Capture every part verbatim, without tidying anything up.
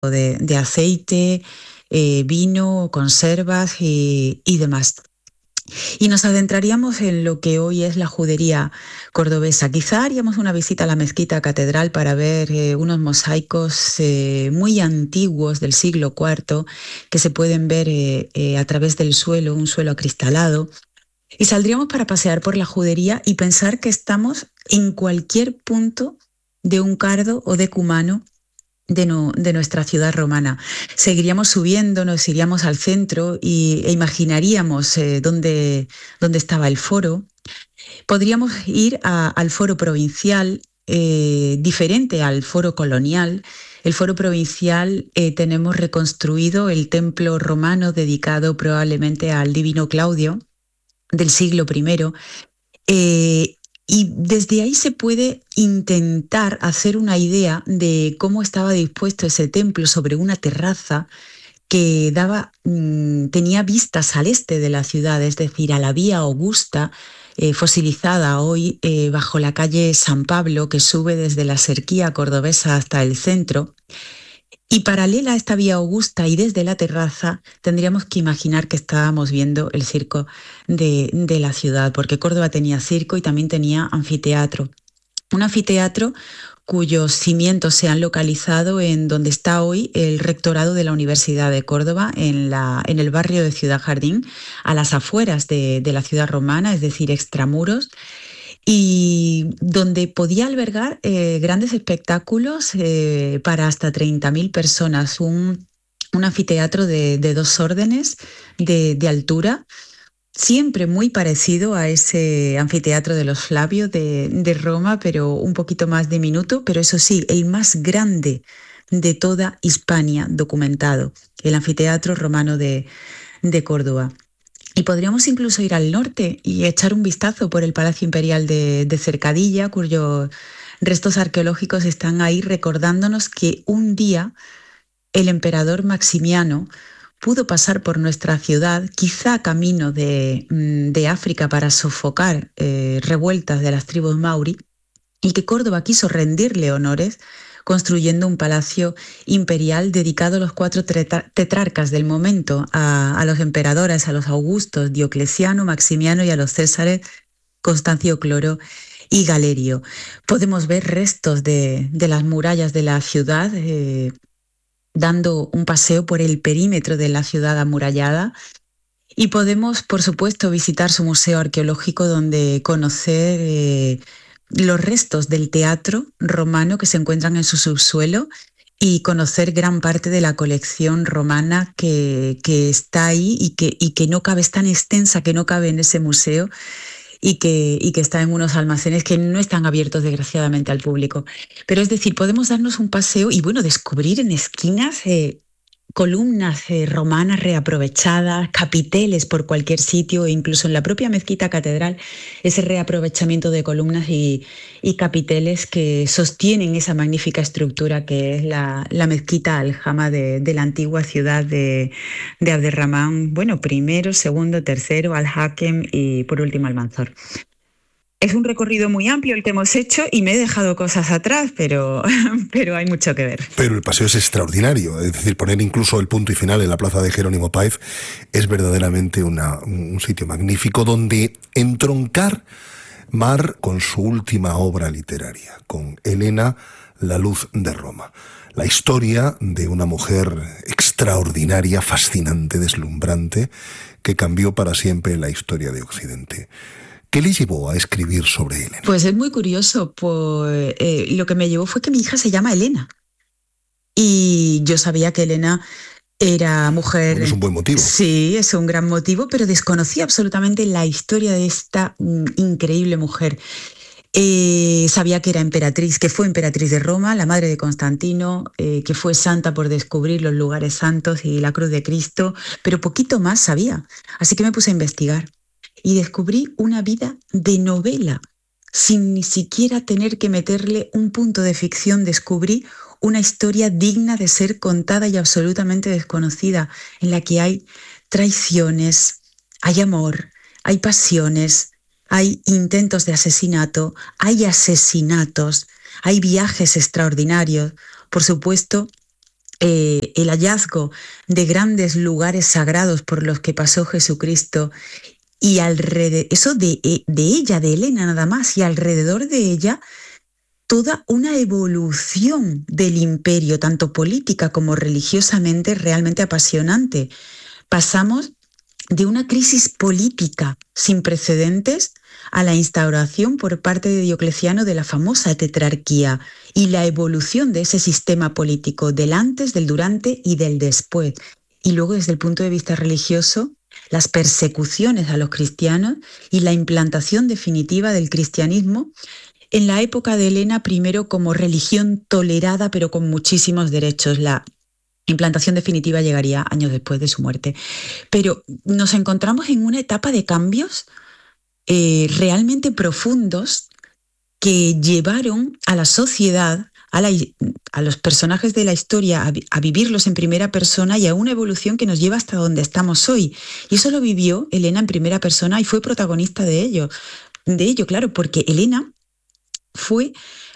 de, de aceite, eh, vino, conservas y, y demás. Y nos adentraríamos en lo que hoy es la judería cordobesa. Quizá haríamos una visita a la mezquita catedral para ver eh, unos mosaicos eh, muy antiguos del siglo cuarto que se pueden ver eh, eh, a través del suelo, un suelo acristalado. Y saldríamos para pasear por la judería y pensar que estamos en cualquier punto de un cardo o de cumano de, no, de nuestra ciudad romana. Seguiríamos subiendo, nos iríamos al centro y, e imaginaríamos eh, dónde, dónde estaba el foro. Podríamos ir a, al foro provincial, eh, diferente al foro colonial. El foro provincial eh, tenemos reconstruido el templo romano dedicado probablemente al divino Claudio del siglo primero. Eh, y desde ahí se puede intentar hacer una idea de cómo estaba dispuesto ese templo sobre una terraza que daba, mmm, tenía vistas al este de la ciudad, es decir, a la vía Augusta, eh, fosilizada hoy eh, bajo la calle San Pablo, que sube desde la Serquía cordobesa hasta el centro. Y paralela a esta vía Augusta y desde la terraza tendríamos que imaginar que estábamos viendo el circo de, de la ciudad, porque Córdoba tenía circo y también tenía anfiteatro. Un anfiteatro cuyos cimientos se han localizado en donde está hoy el rectorado de la Universidad de Córdoba, en, la, en el barrio de Ciudad Jardín, a las afueras de, de la ciudad romana, es decir, extramuros, y donde podía albergar eh, grandes espectáculos eh, para hasta treinta mil personas, un, un anfiteatro de, de dos órdenes de, de altura, siempre muy parecido a ese anfiteatro de los Flavios de, de Roma, pero un poquito más diminuto, pero eso sí, el más grande de toda Hispania documentado, el anfiteatro romano de, de Córdoba. Y podríamos incluso ir al norte y echar un vistazo por el Palacio Imperial de, de Cercadilla, cuyos restos arqueológicos están ahí recordándonos que un día el emperador Maximiano pudo pasar por nuestra ciudad, quizá camino de, de África para sofocar eh, revueltas de las tribus mauri, y que Córdoba quiso rendirle honores construyendo un palacio imperial dedicado a los cuatro tetrarcas del momento, a, a los emperadores, a los Augustos, Diocleciano, Maximiano y a los Césares, Constancio Cloro y Galerio. Podemos ver restos de, de las murallas de la ciudad, eh, dando un paseo por el perímetro de la ciudad amurallada. Y podemos, por supuesto, visitar su museo arqueológico donde conocer eh, los restos del teatro romano que se encuentran en su subsuelo y conocer gran parte de la colección romana que, que está ahí y que, y que no cabe, es tan extensa que no cabe en ese museo y que, y que está en unos almacenes que no están abiertos desgraciadamente al público. Pero es decir, podemos darnos un paseo y bueno, descubrir en esquinas eh, columnas eh, romanas reaprovechadas, capiteles por cualquier sitio, e incluso en la propia mezquita catedral, ese reaprovechamiento de columnas y, y capiteles que sostienen esa magnífica estructura que es la, la mezquita Aljama de, de la antigua ciudad de, de Abderramán, bueno, primero, segundo, tercero, Al-Hakem y por último Almanzor. Es un recorrido muy amplio el que hemos hecho y me he dejado cosas atrás, pero, pero hay mucho que ver. Pero el paseo es extraordinario, es decir, poner incluso el punto y final en la plaza de Jerónimo Páez es verdaderamente una, un sitio magnífico donde entroncar Mar con su última obra literaria, con Helena, la luz de Roma. La historia de una mujer extraordinaria, fascinante, deslumbrante, que cambió para siempre la historia de Occidente. ¿Qué le llevó a escribir sobre Helena? Pues es muy curioso, pues, eh, lo que me llevó fue que mi hija se llama Helena. Y yo sabía que Helena era mujer... Bueno, es un buen motivo. Sí, es un gran motivo, pero desconocía absolutamente la historia de esta mm, increíble mujer. Eh, sabía que era emperatriz, que fue emperatriz de Roma, la madre de Constantino, eh, que fue santa por descubrir los lugares santos y la cruz de Cristo, pero poquito más sabía. Así que me puse a investigar. Y descubrí una vida de novela, sin ni siquiera tener que meterle un punto de ficción. Descubrí una historia digna de ser contada y absolutamente desconocida, en la que hay traiciones, hay amor, hay pasiones, hay intentos de asesinato, hay asesinatos, hay viajes extraordinarios, por supuesto, eh, el hallazgo de grandes lugares sagrados por los que pasó Jesucristo, y alrededor, eso de, de ella, de Elena nada más, y alrededor de ella toda una evolución del imperio, tanto política como religiosamente, realmente apasionante. Pasamos de una crisis política sin precedentes a la instauración por parte de Diocleciano de la famosa tetrarquía y la evolución de ese sistema político del antes, del durante y del después. Y luego, desde el punto de vista religioso, las persecuciones a los cristianos y la implantación definitiva del cristianismo en la época de Elena, primero como religión tolerada pero con muchísimos derechos. La implantación definitiva llegaría años después de su muerte. Pero nos encontramos en una etapa de cambios eh, realmente profundos que llevaron a la sociedad, a, la, a los personajes de la historia, a, a vivirlos en primera persona y a una evolución que nos lleva hasta donde estamos hoy. Y eso lo vivió Elena en primera persona y fue protagonista de ello. De ello, claro, porque Elena fue,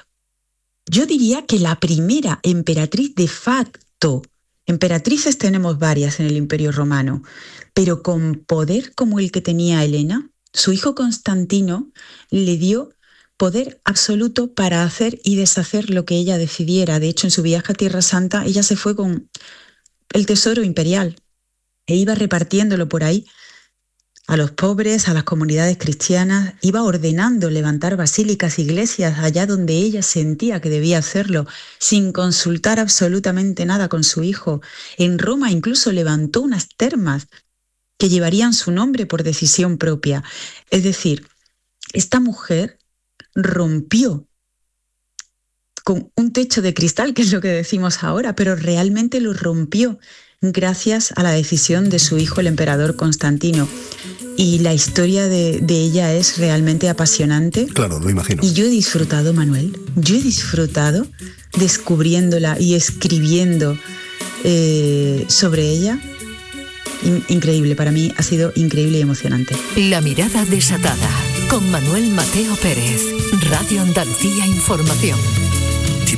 yo diría que la primera emperatriz de facto. Emperatrices tenemos varias en el Imperio Romano, pero con poder como el que tenía Elena, su hijo Constantino le dio poder absoluto para hacer y deshacer lo que ella decidiera. De hecho, en su viaje a Tierra Santa, ella se fue con el tesoro imperial e iba repartiéndolo por ahí a los pobres, a las comunidades cristianas, iba ordenando levantar basílicas, iglesias, allá donde ella sentía que debía hacerlo, sin consultar absolutamente nada con su hijo. En Roma incluso levantó unas termas que llevarían su nombre por decisión propia. Es decir, esta mujer rompió con un techo de cristal, que es lo que decimos ahora, pero realmente lo rompió gracias a la decisión de su hijo, el emperador Constantino. Y la historia de, de ella es realmente apasionante. Claro, lo imagino. Y yo he disfrutado, Manuel, yo he disfrutado descubriéndola y escribiendo eh, sobre ella. In- increíble, para mí ha sido increíble y emocionante. La mirada desatada, con Manuel Mateo Pérez, Radio Andalucía Información.